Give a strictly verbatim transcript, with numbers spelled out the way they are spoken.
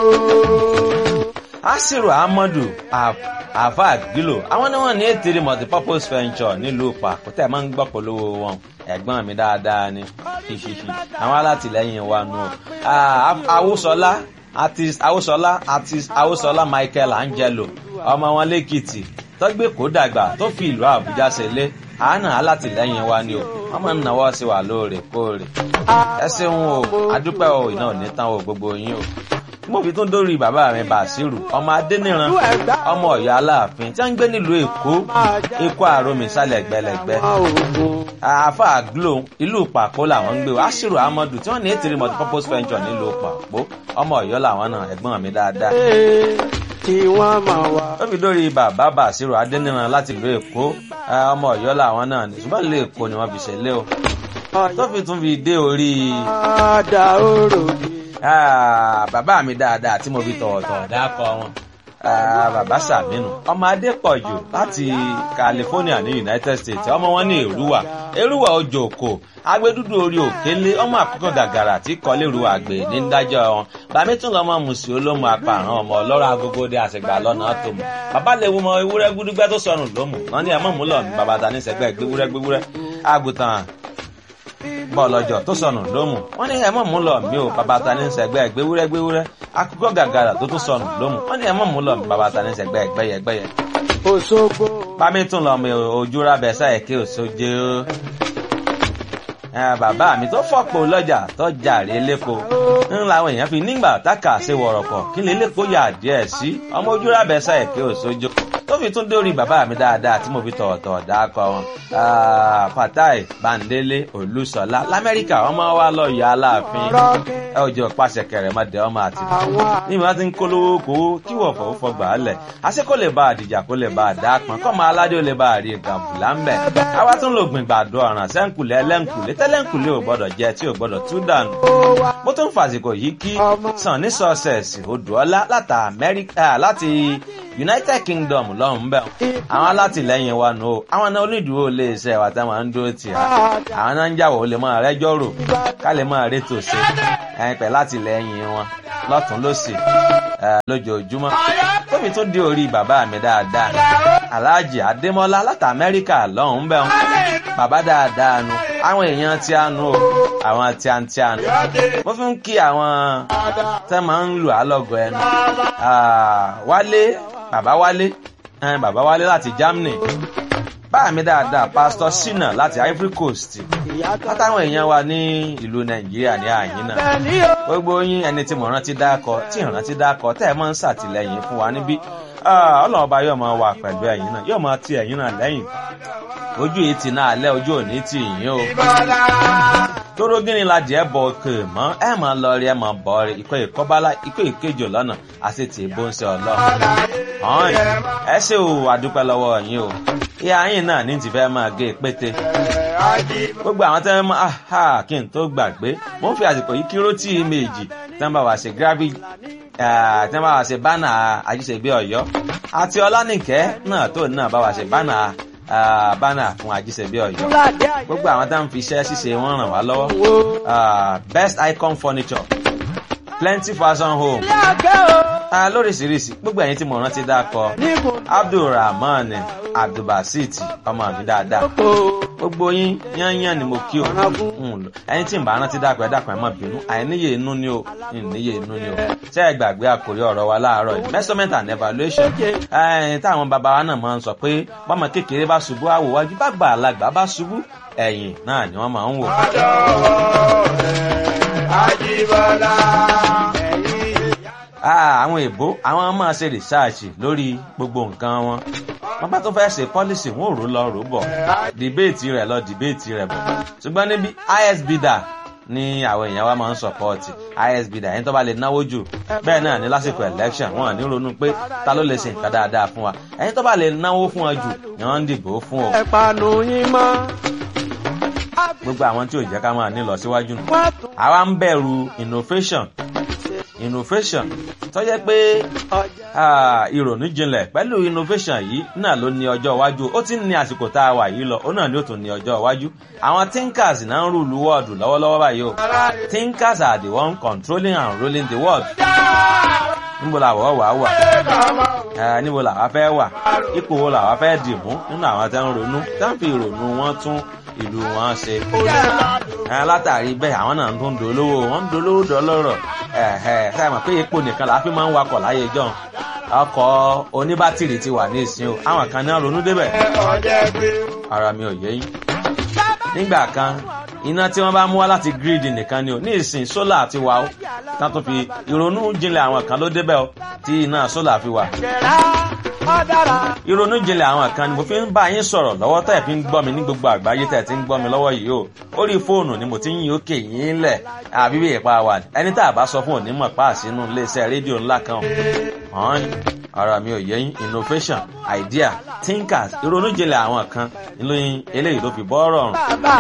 Asiru Ahmadu Afa Gilo àwọn ni wọ́n ní ètèrè multipurpose venture nílùú Pàkútẹ́ máa ń gbọ́ polówó wọn ẹ̀gbọ́n mi dáadáa ni ṣíṣíṣí àwọn alátìlẹ́yìn wa nù Awúsọlá artist Awúsọlá artist Awúsọlá Michael Angelo ọmọ wọn lẹ́kìtì tó gbé kó dàgbà tó fi ìlú Àbújá ṣẹlẹ̀ àánà alátìlẹ́yìn wa ni o wọ́n máa ń náwó sí wa lóòrèkóòrè ẹ ṣeun o adúpẹ́ o iná ò ní tán o gbogbo yín o mo fi tún dórí bàbá mi Bàṣírù ọmọ Adéníran ọmọ Ọ̀yọ́ Aláàfin tí wọ́n ń gbé nílùú Èkó Èkó Àròmì sálẹ̀ gbẹlẹ̀gbẹ́ àáfà Glo ìlú Pàpó làwọn ń gbé o Asiru Ahmadu tí wọ́n ní ètìrí multipurpose venture nílùú Pàpó ọmọ Ọ̀yọ́ làwọn náà ẹ̀gbọ́n mi dáadáa tí wọ́n máa wá. ó fi dórí bàbá Bàṣírù Adéníran láti ìlú Èkó ọmọ Ọ̀yọ́ làwọn náà ní ṣùgbọ́n ìlú Èkó ni wọ́n fi ṣẹlẹ̀ o tó fi tún fi dé orí àdá òrò ni. bàbá mi dáadáa tí mo fi tọ̀wọ̀tọ̀ dákọ̀ wọn bàbá Sàmínú ọmọ Adépọ̀jù láti California ní United States ọmọ wọn ní Èrúwà Èrúwà Òjòkó agbẹdúdú orí òkèlè ọmọ àkókò gàgàrà tí kọlẹ́rù àgbè ní dájọ́ wọn bàmí tún lọ́mọ mùsùlùmí olómù apààrán ọmọ ọlọ́rọ̀ agogo dé àṣegbà lọ́nà tó mú bàbá lè wo mọ ewúrẹ́ gbúdúgbẹ́ tó sọnù lómù wọn ní ẹ̀mọ́ múlọ̀ ní bàbá ta ní sẹ́gbẹ́ gbéwúrẹ́ gbéwúrẹ́ àgùntàn bọ́ọ̀lọ́jọ́ tó sọnù lómù wọ́n ní ẹ̀mọ́ mú lọ mí o bàbá ta ní sẹ́gbẹ́ gbéwúrẹ́ gbéwúrẹ́ àkùkọ gàgàrà tó tún sọnù lómù wọ́n ní ẹ̀mọ́ mú lọ mí bàbá ta ní sẹ́gbẹ́ gbẹ́yẹ gbẹ́yẹ. Òṣogbo. bámi tún lọ mi ojú rábẹ sáyẹ̀kẹ́ òṣojú bàbá mi tó fọ́pọ̀ lọ́jà tó jàre lẹ́kọ̀ọ́ ń làwọn èèyàn fi nígbà tákà ṣe wọ̀rọ̀kọ̀ kí lè lẹ́kọ̀ọ́ yà díẹ̀ sí ọmọ ojú rábẹ sáyẹ̀kẹ́ òṣojú tó fi tún dórí bàbá mi dáadáa tí mo fi tọ̀ọ̀tọ̀ dákọ̀ wọn Fatai Bandele Olúṣọlá lamẹ́ríkà ọmọ wa lọ yọ Aláàfin ẹ ò jọ pàṣẹ kẹrẹ má dẹ ọmọ àti ní ìmọ̀ tí ń kólówó kówó kí wọ́n fọwọ́ fọgbà á lẹ̀ àṣẹ kó lè bá àdìjà kó lè bá àdá pọn kọ́ máa aládé ó lè bá àrí gàmbùlà ń bẹ̀ àwa tún lò gbìn gbàdo ọ̀ràn sẹ́ńkùlẹ̀ ẹlẹ́ńkùlẹ̀ tẹ́lẹ̀ńkùlẹ̀ ò gbọ́dọ̀ jẹ tí ò gbọ́dọ̀ tú dànù mo tún fàsìkò yìí kí sàn ní sọ́ọ̀sẹ̀sì odòọ́lá láti United Kingdom lọ́hùn bẹ́ẹ̀ àwọn alátìlẹ́yìn wa nù ó àwọn náà onídùúró lè ṣe ẹ̀wà tá máa ń dúró tì á àwọn náà ń jáwọ́ ó lè máa rẹ́jọ́ rò ká lè máa rétò ṣe ẹ̀yìn pẹ̀ látìlẹ́yìn wọn lọ́tún lósì lójoojúmọ́ tóbi tún dé orí bàbá mi dáadáa Alhaji Adémọ́lá láti Amẹ́ríkà lọ́hùn bẹ́ẹ̀ bàbá dáadáa nu àwọn èèyàn tí a nu o àwọn tí a ń tí a nu mo fi ń kí àwọn tẹ́ máa ń lù á lọ́gọ̀ ẹnu Wálé bàbá Wálé bàbá Wálé láti Germany báà mi dáadáa Pastor Sina láti Ivory Coast látàwọn èèyàn wa ní ìlú Nàìjíríà ní àyín náà gbogbo yín ẹni tí mo rántí dákọ tí ìrántí dákọ tẹ́ ẹ máa ń ṣàtìlẹ́yìn fún wa níbí Ọlọ́run ọba yóò máa wà pẹ̀lú ẹ̀yin náà yóò máa ti ẹ̀yin náà lẹ́yìn ojú yìí ti náà alẹ́ ojú òní tì yín o tóró gíní la jẹ́ bọ̀ òkè mọ́ ẹ máa lọ rí ẹ máa bọ̀ rí ikọ̀ ìkọ́bálá ikọ̀ ìkejì lọ́nà àti tì í bó ń ṣe Ọlọ́run ẹ ṣé o àdúpẹ́ lọ́wọ́ yín o ìyá yín náà ní ti fẹ́ máa gé pété gbogbo àwọn tẹ́ mọ́ aha kí n tó gbàgbé mo ń fi àsìkò yìí kíró tí méjì tẹ́ ń bá wa ṣe graphic tí wọ́n bá wa ṣe bánà Ajíṣebí Ọ̀yọ́ àti Ọlánìkẹ́ náà tó náà bá wa ṣe bánà bánà fún Ajíṣebí Ọ̀yọ́ gbogbo àwọn tá ń fi iṣẹ́ ṣíṣe wọn ràn wá lọ́wọ́ Best Icon Furniture Plenty Fashion Home lóríṣiríṣi gbogbo ẹ̀yin tí mo rántí dákọ Abdulrahman Abdulbasit ọmọ mi dáadáa gbogbo yín yányán ni mo kí o ẹ̀yin tí n bá rántí dákọ ẹ dákọ ẹ má bínú àìníye inú ni o ìníye inú ni o ṣé ẹ gbàgbé àkórí ọ̀rọ̀ wa láàárọ̀ yìí measurement and evaluation táwọn bàbá wa náà máa ń sọ pé bọ́mọ kékeré bá ṣubú àwòwájú bá gbà alágbà bá ṣubú ẹ̀yìn náà ni wọ́n máa ń wò. Àjíbọ́lá àwọn èbó àwọn máa ṣe rìsáàṣì lórí gbogbo nǹkan wọn wọn bá tó fẹ́ ṣe pọ́lísì wọn ò rò lọ rò bọ̀ dìbéètì rẹ̀ lọ dìbéètì rẹ̀ bọ̀ ṣùgbọ́n níbi isbida ní àwọn èèyàn wa máa ń sọpọ́ọ̀tì isbida ẹni tó bá lè náwó jù bẹ́ẹ̀ náà ní lásìkò election wọn ní ronú pé ta ló lè ṣe nǹkan dáadáa fún wa ẹni tó bá lè náwó fún wa jù ni wọ́n ń dìbò fún o. ẹ̀pànù yín mọ́. gbogbo àwọn tí ò jẹ́ ká máa ní lọ síwájú nù àwa ń bẹ̀rù innovation innovation tó jẹ́ pé ìrònú jinlẹ̀ pẹ̀lú innovation yìí náà ló ní ọjọ́ iwájú ó ti ń ní àsìkò tá a wà yìí lọ ó náà ní ó tún ní ọjọ́ iwájú àwọn thinkers náà ń rúlu wọ́ọ̀dù lọ́wọ́lọ́wọ́ báyìí o thinkers are the one controlling and ruling the world níbo làwọ̀ wà wà ẹ níbo làwa fẹ́ wà ipò wo làwa fẹ́ dì mú nínú àwọn tẹ́ ń ronú tẹ́ ń fi ìrònú wọn tún ìlú wọn ṣe. látàrí bẹ́ẹ̀ àwọn náà tó ń dolówó wọ́n ń dolówó dọ́lọ́rọ̀ ṣáà mọ̀ pé epo nìkan la fi máa ń wakọ̀ láyé jọ́un ọkọ̀ oníbátìrì ti wà ní ìsìn o àwọn kan náà ronú débẹ̀ ara mi ò yé yín. nígbà kan iná tí wọ́n bá mú wá láti gírídì nìkan ni o ní ìsìn sólà ti wà ó tán tó fi ìrònú jinlẹ̀ àwọn kan ló débẹ̀ o tí iná sólà fi wà. ìrònú jinlẹ̀ àwọn kan ni mo fi ń bá yín sọ̀rọ̀ lọ́wọ́ tẹ́ ẹ̀ fi ń gbọ́ mi ní gbogbo àgbáyé tẹ́ ẹ̀ ti ń gbọ́ mi lọ́wọ́ yìí o orí fóònù ni mo ti ń yín òkè yín lẹ̀ àbí bí ìpa wà ẹni tá a bá sọ fún onímọ̀ páàsì inú iléeṣẹ́ rédíò ńlá kan hàn ara mi ò yé yín innovation idea thinkers ìrònú jinlẹ̀ àwọn kan ìlú eléyìí ló fi bọ́ rọrùn.